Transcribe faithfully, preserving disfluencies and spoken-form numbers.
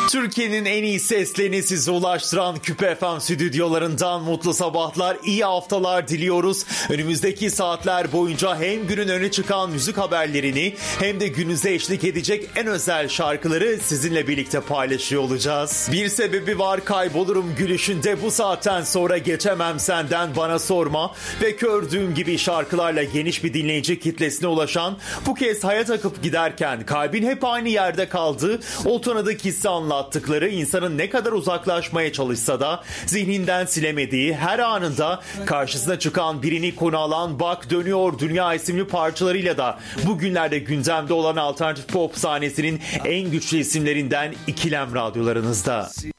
Türkiye'nin en iyi seslerini size ulaştıran Küpe F M stüdyolarından mutlu sabahlar, iyi haftalar diliyoruz. Önümüzdeki saatler boyunca hem günün öne çıkan müzik haberlerini hem de gününüze eşlik edecek en özel şarkıları sizinle birlikte paylaşıyor olacağız. Bir sebebi var, kaybolurum gülüşünde bu saatten sonra geçemem senden bana sorma ve gördüğüm gibi şarkılarla geniş bir dinleyici kitlesine ulaşan, bu kez hayat akıp giderken kalbin hep aynı yerde kaldığı o tanıdık hissi anlattıkları, insanın ne kadar uzaklaşmaya çalışsa da zihninden silemediği, her anında karşısına çıkan birini konu alan Bak Dönüyor Dünya isimli parçalarıyla da bugünlerde gündemde olan alternatif pop sahnesinin en güçlü isimlerinden İkilem radyolarınızda.